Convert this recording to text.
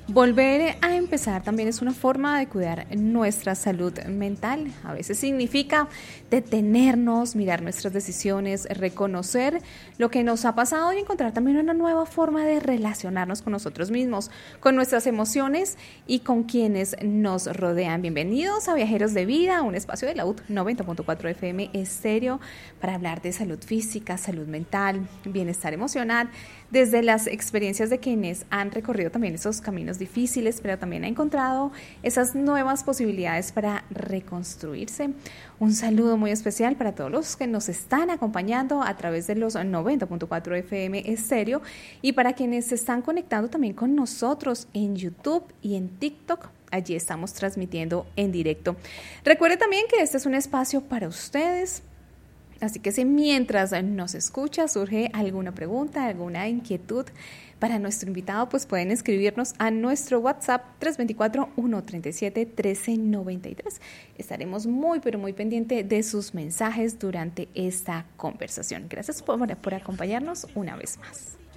Volver a empezar también es una forma de cuidar nuestra salud mental. A veces significa detenernos, mirar nuestras decisiones, reconocer lo que nos ha pasado y encontrar también una nueva forma de relacionarnos con nosotros mismos, con nuestras emociones y con quienes nos rodean. Bienvenidos a Viajeros de Vida, un espacio de la UT 90.4 FM Estéreo para hablar de salud física, salud mental, bienestar emocional, desde las experiencias de quienes han recorrido también esos caminos difíciles, pero también ha encontrado esas nuevas posibilidades para reconstruirse. Un saludo muy especial para todos los que nos están acompañando a través de los 90.4 FM Estéreo y para quienes se están conectando también con nosotros en YouTube y en TikTok. Allí estamos transmitiendo en directo. Recuerde también que este es un espacio para ustedes. Así que si mientras nos escucha surge alguna pregunta, alguna inquietud para nuestro invitado, pues pueden escribirnos a nuestro WhatsApp 324-137-1393. Estaremos muy, pero muy pendiente de sus mensajes durante esta conversación. Gracias por acompañarnos una vez más.